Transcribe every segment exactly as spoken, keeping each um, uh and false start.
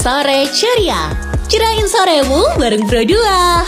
Sore Ceria. Cerain soremu bareng Bro Dua.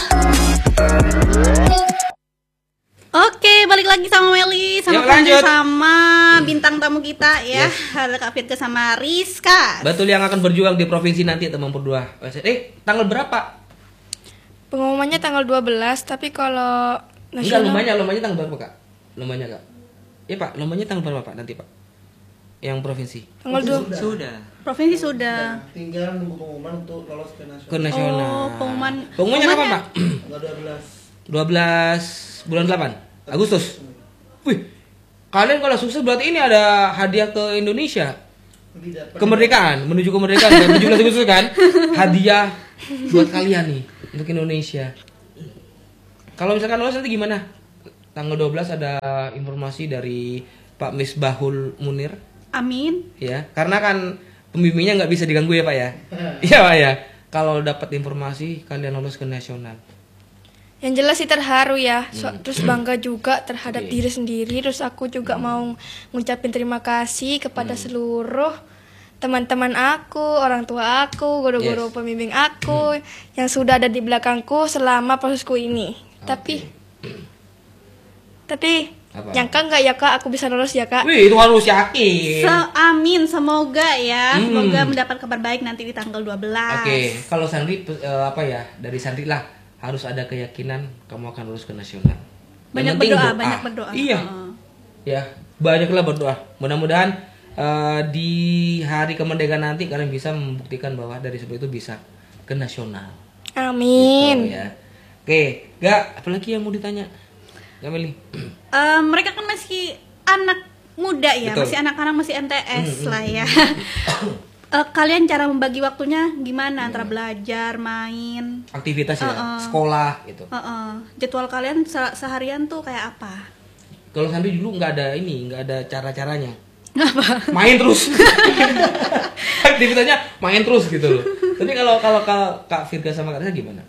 Oke, balik lagi sama Meli, sama Yuk, lanjut. sama bintang tamu kita ya. Yes. Ada Kak Firka sama Rizka. Betul, yang akan berjuang di provinsi nanti teman berdua. Eh, tanggal berapa? Pengumumannya tanggal dua belas, tapi kalau Enggak, nasional lombanya, lombanya tanggal berapa, Kak? Lombanya, Kak? Iya, Pak, lombanya tanggal berapa, Pak? Nanti, Pak. Yang provinsi. tanggal dua. Sudah. Provinsi sudah. Tinggal nunggu pengumuman untuk lolos ke nasional. Ke nasional. Oh, pengumuman. Pengumumannya kapan, Pak? Tanggal dua belas. dua belas bulan delapan Agustus. Wih. Kalian kalau sukses berarti ini ada hadiah ke Indonesia. Kemerdekaan, menuju kemerdekaan kan tujuh belas Agustus kan? Hadiah buat kalian nih untuk Indonesia. Kalau misalkan lolos nanti gimana? Tanggal dua belas ada informasi dari Pak Misbahul Munir. Amin. Ya, karena kan pembimbingnya nggak bisa diganggu ya Pak ya. Iya Pak ya. Kalau dapat informasi kalian lolos ke nasional. Yang jelas sih terharu ya, so, Hmm. terus bangga juga terhadap Oke. diri sendiri. Terus aku juga mau ngucapin terima kasih kepada Hmm. seluruh teman-teman aku, orang tua aku, guru-guru Yes. pembimbing aku yang sudah ada di belakangku selama prosesku ini. Tapi, tapi Apa? nyangka nggak ya Kak, aku bisa lolos ya Kak? Wih, itu harus yakin. Se- amin, semoga ya, Hmm. semoga mendapat kabar baik nanti di tanggal dua belas. Oke, kalau Sandri eh, apa ya? Dari Sandri lah harus ada keyakinan kamu akan lulus ke nasional. Yang Banyak penting berdoa, banyak berdoa. Iya. Heeh. Ya, banyaklah berdoa. Mudah-mudahan eh, di hari kemerdekaan nanti kalian bisa membuktikan bahwa dari sebelum itu bisa ke nasional. Amin. Gitu, ya. Oke, gak apalagi yang mau ditanya? Gak Meli? Eh, mereka kan masih anak muda ya, Betul. masih anak-anak, masih M T S lah ya. Eh, kalian cara membagi waktunya gimana antara belajar, main? Aktivitas ya, Uh-uh. sekolah gitu. Heeh. Jadwal kalian se- seharian tuh kayak apa? Kalau Sandri dulu nggak ada ini, nggak ada cara-caranya. Apa? Main terus. Aktivitasnya main terus gitu loh. Tapi kalau kalau kalau Kak Firga sama Kak Rizka gimana?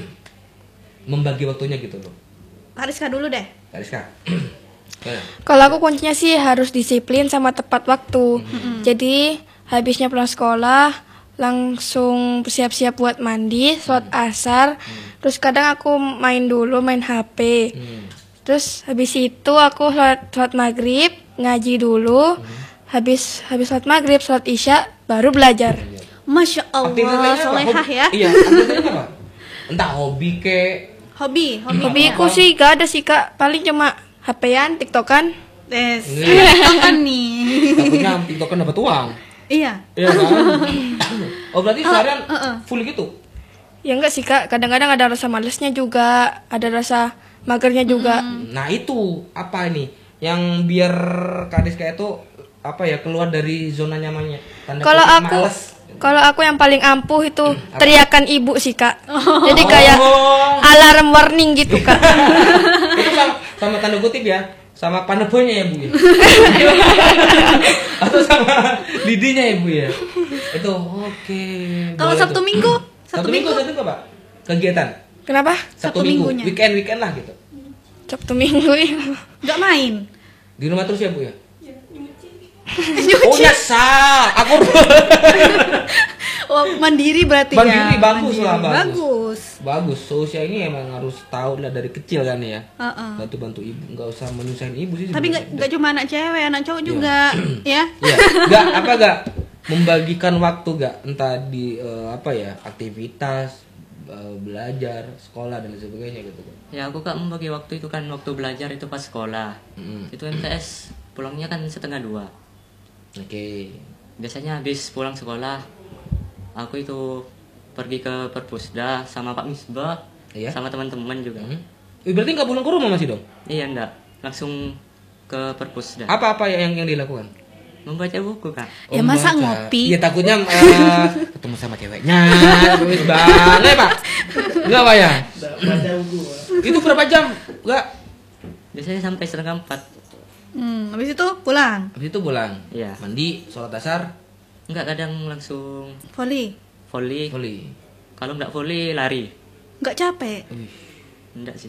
Membagi waktunya gitu loh. Kak Rizka dulu deh. Kak Rizka. Gimana? Kalau aku kuncinya sih harus disiplin sama tepat waktu. Jadi habisnya pulang sekolah langsung siap-siap buat mandi, sholat asar. Terus kadang aku main dulu, main H P. Hmm. Terus habis itu aku sholat, sholat maghrib, ngaji dulu. Habis habis sholat maghrib, sholat isya, baru belajar. Masya Aktivitas Allah, lainnya apa? solehah Hobi- ya. Iya, aktivitasnya apa? Entah hobi ke Hobi, hobi. Hobiku sih gak ada sih Kak, paling cuma H P-an, TikTokan. Des. Iya. kan nih. takutnya TikTok kan dapat uang. Iya. Iya kan? Oh berarti seharian uh, uh. full gitu? Ya enggak sih Kak, kadang-kadang ada rasa malesnya juga, ada rasa magernya juga. Nah itu apa ini yang biar Kak Rizka itu apa ya keluar dari zona nyamannya? Tanda Kalau kutip aku males. kalau aku yang paling ampuh itu apa? teriakan ibu sih Kak. Jadi kayak Oh. alarm warning gitu Kak. Itu sama, sama tanda kutip ya, sama panebonya ya bu ya, atau sama lidinya ya bu ya. Itu oke. Kalau boleh Sabtu tuh. Minggu, Sabtu minggu Sabtu minggu apa? Kegiatan. Kenapa? Sabtu, Sabtu minggu, minggunya. weekend weekend lah gitu. Sabtu Minggu ya. nggak main. Di rumah terus ya bu ya. Oh ya sah, aku Oh, mandiri berarti Mandiri, ya. bagus lah, bagus. Bagus. bagus. Seusia ini emang harus tahu lah dari kecil kan ya. Heeh. Bantu bantu ibu, nggak usah menyusahin ibu sih. Tapi nggak sebenarnya. nggak cuma anak cewek, anak cowok juga, ya. Iya, nggak apa nggak membagikan waktu nggak entah di eh, apa ya aktivitas eh, belajar sekolah dan lain sebagainya gitu. Ya aku kak membagi waktu itu kan waktu belajar itu pas sekolah. Mm-mm. Itu M T S pulangnya kan setengah dua. Oke. Biasanya habis pulang sekolah aku itu pergi ke Perpusda sama Pak Misbah, Iya. sama teman-teman juga. Hmm. Eh, berarti nggak pulang ke rumah masih dong? Iya enggak, langsung ke Perpusda. Apa-apa yang yang dilakukan? Membaca buku kak. Ya, masa ngopi? Iya takutnya eh, ketemu sama ceweknya, terus bang, eh pak, nggak pak ya? Baca buku. Pak. Itu berapa jam? Nggak? Biasanya sampai setengah empat. Hmm, habis itu pulang. Habis itu pulang. Iya. Mandi, sholat asar, Enggak, kadang langsung Volley. volley. volley. Kalau enggak volley lari. Nggak capek. Wih, Enggak sih.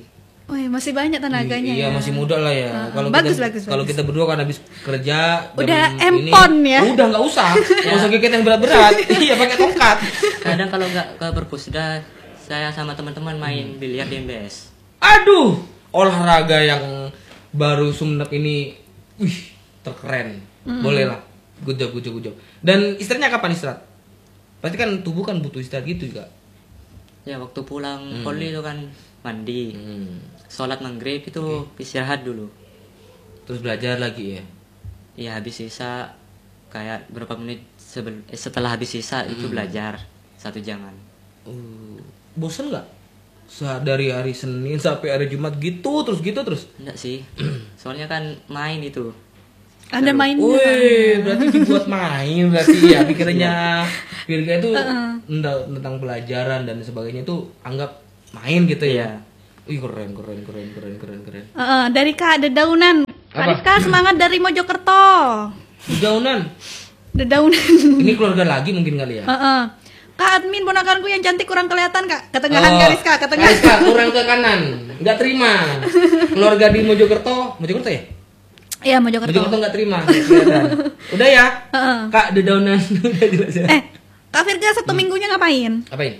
Wih, masih banyak tenaganya. Iya, ya. masih muda lah ya. Uh, Kalau bagus, kita, bagus, kalau bagus. kita berdua kan habis kerja Udah jam ini, empon ya? Udah nggak usah, nggak usah gigit yang berat-berat. Iya, pakai tongkat. Kadang kalau nggak ke perpusda, saya sama teman-teman main biliar di M B S. Aduh, olahraga yang baru Sumenep ini, wih, terkeren. Boleh lah, good job, good job, good job. Dan istirahatnya kapan istirahat? Pasti kan tubuh kan butuh istirahat gitu juga. Ya waktu pulang poli itu kan mandi, Hmm. sholat maghrib itu istirahat dulu. Terus belajar lagi ya. Ya habis sisa kayak berapa menit sebel- eh, setelah habis sisa itu belajar satu jaman. Uh, bosen nggak? Sa- Dari hari Senin sampai hari Jumat gitu terus gitu terus. Enggak sih, soalnya kan main itu. Ada main. Wih, berarti dibuat main berarti ya pikirannya Virga itu enggak, tentang pelajaran dan sebagainya itu anggap main gitu ya. Iya. Wih, keren keren keren keren keren keren. Uh, dari Kak Dedaunan. Kak Apa? Rizka semangat dari Mojokerto. Jaunan. Dedaunan. Ini keluarga lagi mungkin kali ya. Heeh. Kak admin ponakanku yang cantik kurang kelihatan Kak. Ketengahan Kak Rizka, Kak ketengahan. Rizka, kurang ke kanan. Enggak terima. Keluarga di Mojokerto, Mojokerto ya? Iya, Mojokerto. Mojokerto enggak terima. nggak kelihatan. Udah ya? Heeh. Kak dedaunan udah jelas ya. Eh, Kak Virga Sabtu minggunya ngapain? Apain?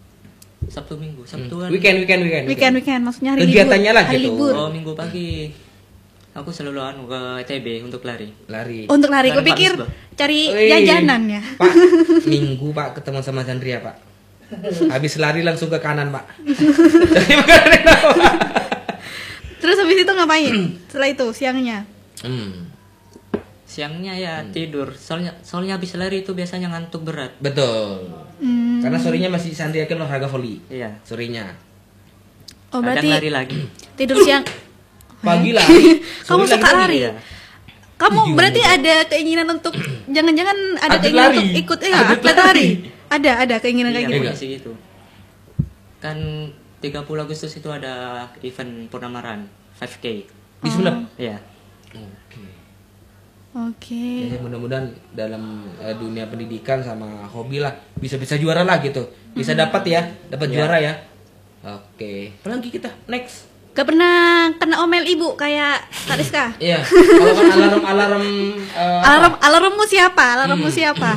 Sabtu minggu, Sabtu kan. Weekend, weekend, weekend. Weekend weekend maksudnya hari Kegiatannya libur. lah hari gitu. libur. Oh minggu pagi, aku selalu anu ke T B untuk lari. Lari. Untuk lari, Lari gue pikir Pak cari Wih. jajanan ya. Pak, minggu Pak ketemu sama Chandria Pak. Habis lari langsung ke kanan Pak. Jadi makanan enak, Pak. Terus habis itu ngapain? Setelah itu siangnya. Hmm, Siangnya ya tidur. Soalnya soalnya habis lari itu biasanya ngantuk berat. betul. Hmm. Karena sorenya masih Chandria kan olahraga volley. Iya. Sorenya. Oh, Kadang berarti lari lagi. tidur siang. Pagi lari. Kamu sore suka lari? Iya. Kamu Iya. berarti ada keinginan untuk jangan-jangan ada Atlet keinginan lari. untuk ikut ya Atlet atlet lari. lari. Ada ada keinginan kayak Iya, gitu. Iya. masih gitu. Kan tiga puluh Agustus itu ada event Purnamaran lima K. Di Sumenep. Iya. Oke. Oke. Ya, mudah-mudahan dalam eh, dunia pendidikan sama hobi lah bisa-bisa juara lah gitu. Bisa dapat ya, dapat Iya. juara ya. Oke. Apalagi kita next. Gak pernah kena omel ibu kayak Kak Rizka. Iya. Kalau kan alarm-alarm eh, Alarm alarmmu siapa? Alarmmu Hmm. siapa?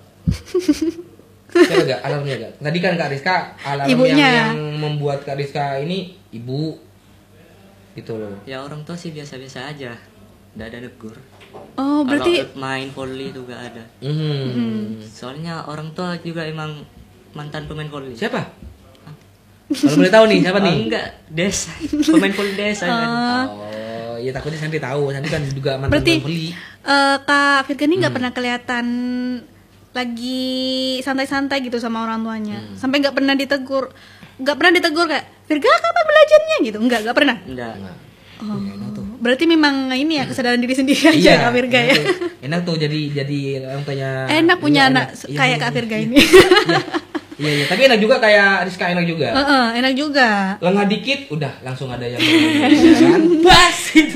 Siapa gak alarmnya gak? Tadi kan Kak Rizka alarm Ibunya. yang, yang membuat Kak Rizka ini ibu gitu loh. Ya orang tua sih biasa-biasa aja. Nggak ada negur. Oh, berarti Kalau main volley itu gak ada. Hmm. Soalnya orang tua juga emang mantan pemain volley. Siapa? Kalau boleh tahu nih siapa Oh, nih? enggak, desa. Pemain volley desa kan. Oh, iya takutnya Santi tahu. Santi kan juga mantan berarti pemain volley. eh, Kak Virga ini Hmm. nggak pernah kelihatan lagi santai-santai gitu sama orang tuanya. Hmm. Sampai nggak pernah ditegur. Nggak pernah ditegur kayak Virga kapan belajarnya gitu. Enggak, nggak pernah. Enggak. Nah, Oh. enak tuh. Berarti memang ini ya kesadaran diri sendiri aja Iya, Kak Virga enak ya. tuh. Enak tuh jadi jadi orang tanya. Enak punya Iya, anak enak. Iya, kayak iya, Kak iya, Virga iya. ini. Iya, iya, iya. Tapi enak juga kayak Rizka enak juga. Heeh, enak juga. Lengah dikit, udah langsung ada yang ya kan? Bas itu.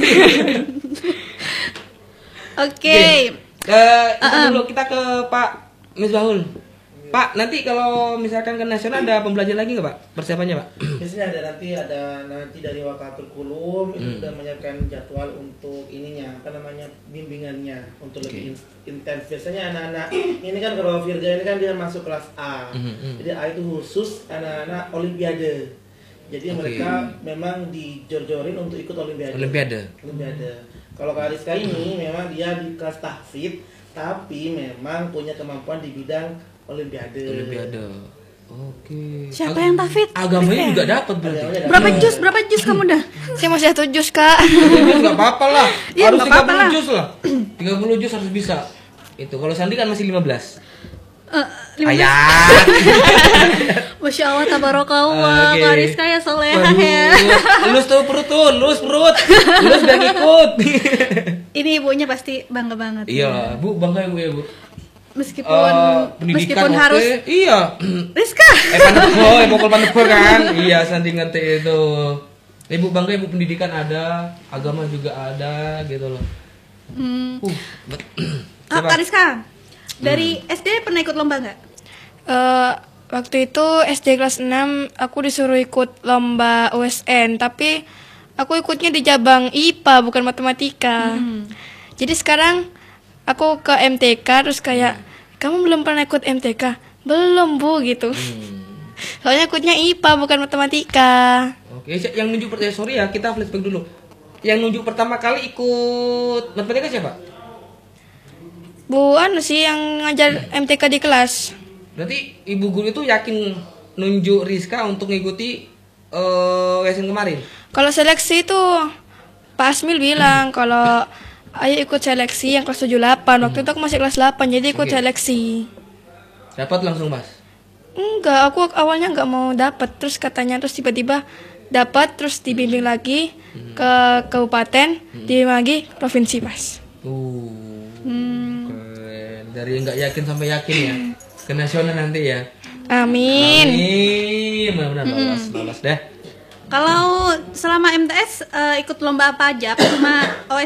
Oke. Eh, kita dulu kita ke Pak Misbahul. Pak, nanti kalau misalkan ke nasional ada pembelajaran lagi nggak Pak? Persiapannya Pak? Biasanya ada nanti ada nanti dari Wakatul Kulum itu Hmm. sudah menyiapkan jadwal untuk ininya apa namanya bimbingannya untuk lebih in- intens. Biasanya anak-anak ini kan kalau Virga ini kan dia masuk kelas A. Mhm, mhm. Jadi A itu khusus anak-anak Olimpiade. Jadi Oke. mereka memang dijor-jorin untuk ikut Olimpiade. Olimpiade. Olimpiade. Kalau Kak Rizka ini memang dia di kelas tahfidz tapi memang punya kemampuan di bidang Olimpiade. Olimpiade. Oke. Siapa Ag- yang tahfidz? Agamanya Rizka ya? juga dapat berarti. Agamanya dapat. Berapa jus? Berapa jus kamu dah? Saya masih satu jus, Kak. Jus nggak apa-apa lah. Iya, Harus nggak tiga apa-apa puluh lah. jus lah. tiga puluh jus harus bisa. Itu kalau Sandi kan masih lima belas. Eh, lima belas. Ayat. Masya Allah, tabarakallah. Oke. Kak Rizka ya solehah Waduh, ya. lulus tuh perut tuh, lulus perut. Lulus biar ngikut. Ini ibunya pasti bangga banget. Iya, Bu, bangga ya Bu ya, Bu. Meskipun Eh, pendidikan meskipun oke. harus Iya. Rizka. Eh pandepor, eh pokok pandepor kan. Iya, Santi ngerti itu. Ibu bangga ibu pendidikan ada, agama juga ada gitu loh. Hmm. Uh, bet- Ah, Siapa? Kak Rizka, dari S D pernah ikut lomba nggak? Eh, Waktu itu S D kelas enam aku disuruh ikut lomba U S N, tapi aku ikutnya di cabang I P A bukan matematika. Jadi sekarang aku ke M T K terus kayak kamu belum pernah ikut M T K? Belum, Bu, gitu. Soalnya ikutnya I P A bukan matematika. Oke, yang nunjuk pertama, sorry ya, kita flashback dulu. Yang nunjuk pertama kali ikut matematika siapa? Bu anu sih yang ngajar M T K di kelas. Berarti ibu guru itu yakin nunjuk Rizka untuk ngikuti uh, U S N kemarin? Kalau seleksi itu Pak Asmil bilang kalau ayo ikut seleksi yang kelas tujuh delapan. Waktu itu aku masih kelas delapan, jadi ikut Oke. seleksi. Dapat langsung, Mas? Enggak, aku awalnya enggak mau dapat. Terus katanya terus tiba-tiba dapat, terus dibimbing lagi ke kabupaten, dibimbing lagi provinsi, Mas. Uh, keren. Dari nggak yakin sampai yakin ya. Ke nasional nanti ya. Amin. Amin. Benar-benar lolos, lolos deh. Kalau selama M T S eh, ikut lomba apa aja? Apa cuma O S